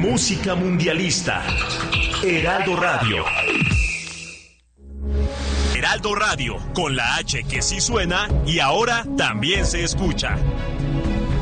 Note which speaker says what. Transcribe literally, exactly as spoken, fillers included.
Speaker 1: música mundialista. Heraldo Radio. Heraldo Radio, con la H que sí suena y ahora también se escucha.